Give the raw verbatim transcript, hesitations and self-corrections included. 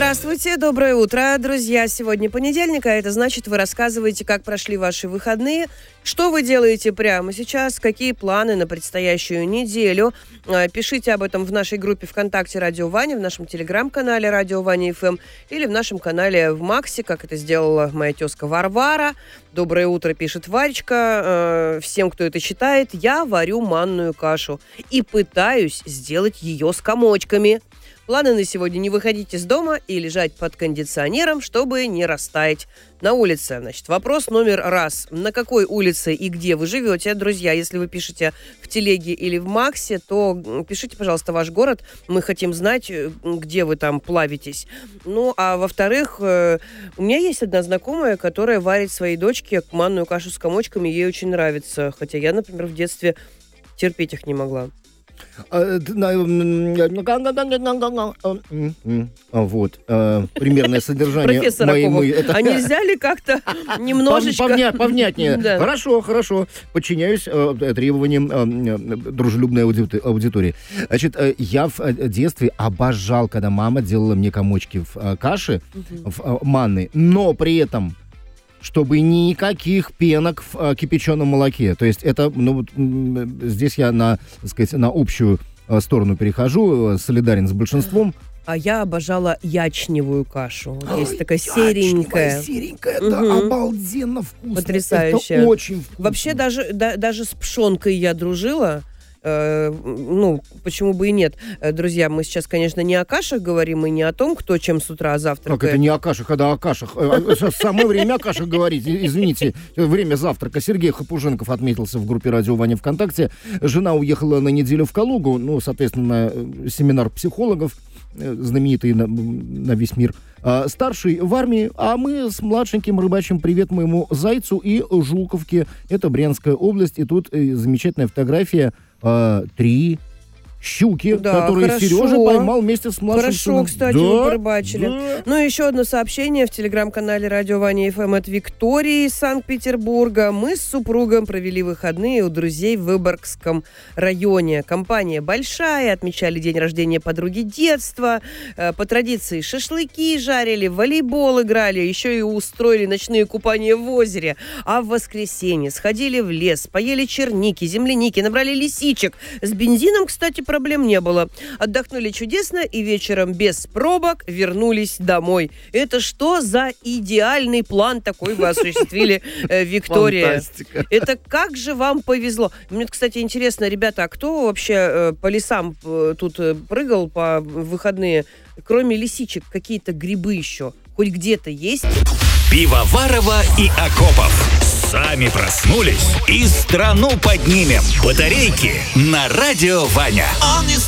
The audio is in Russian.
Здравствуйте, доброе утро, друзья. Сегодня понедельник, а это значит, вы рассказываете, как прошли ваши выходные, что вы делаете прямо сейчас, какие планы на предстоящую неделю. Пишите об этом в нашей группе ВКонтакте «Радио Ваня», в нашем телеграм-канале «Радио Ваня эф эм» или в нашем канале в Максе, как это сделала моя тезка Варвара. Доброе утро, пишет Варечка. Всем, кто это читает, я варю манную кашу и пытаюсь сделать ее с комочками. Планы на сегодня: не выходить из дома и лежать под кондиционером, чтобы не растаять на улице. Значит, вопрос номер раз. На какой улице и где вы живете, друзья? Если вы пишете в телеге или в Максе, то пишите, пожалуйста, ваш город. Мы хотим знать, где вы там плавитесь. Ну, а во-вторых, у меня есть одна знакомая, которая варит своей дочке манную кашу с комочками. Ей очень нравится. Хотя я, например, в детстве терпеть их не могла. Вот. Примерное содержание. Профессор Акопов, а нельзя ли как-то немножечко... Повнятнее. Хорошо, хорошо. Подчиняюсь требованиям дружелюбной аудитории. Значит, я в детстве обожал, когда мама делала мне комочки в каше, в манной, но при этом... чтобы никаких пенок в а, кипяченом молоке. То есть это, ну, здесь я на, так сказать, на общую а, сторону перехожу, солидарен с большинством. А я обожала ячневую кашу. Есть такая серенькая. серенькая, да, угу. Обалденно вкусно. Потрясающая. Это очень вкусно. Вообще даже, да, даже с пшенкой я дружила. Э, ну, почему бы и нет. Друзья, мы сейчас, конечно, не о кашах говорим и не о том, кто чем с утра завтракает. Как это не о кашах, а да о кашах. Самое время о кашах говорить. Извините, время завтрака. Сергей Хапуженков отметился в группе «Радио Ваня» ВКонтакте. Жена уехала на неделю в Калугу, ну, соответственно, на семинар психологов, знаменитый на, на весь мир. А, старший в армии, а мы с младшеньким рыбачим привет моему Зайцу и Жуковке. Это Брянская область, и тут э, замечательная фотография. А, три щуки, да, которые хорошо. Сережа поймал вместе с младшим Хорошо, сыном. кстати, да, вы порыбачили. Да. Ну и еще одно сообщение в телеграм-канале «Радио Ваня эф эм» от Виктории из Санкт-Петербурга. Мы с супругом провели выходные у друзей в Выборгском районе. Компания большая, отмечали день рождения подруги детства. По традиции шашлыки жарили, в волейбол играли, еще и устроили ночные купания в озере. А в воскресенье сходили в лес, поели черники, земляники, набрали лисичек. С бензином, кстати, проблем не было. Отдохнули чудесно и вечером без пробок вернулись домой. Это что за идеальный план такой вы осуществили, э, Виктория? Фантастика. Это как же вам повезло. Мне, кстати, интересно, ребята, а кто вообще э, по лесам э, тут э, прыгал по выходные? Кроме лисичек, какие-то грибы еще? Хоть где-то есть? Пивоварова и Акопов. Сами проснулись и страну поднимем. Батарейки на Радио Ваня.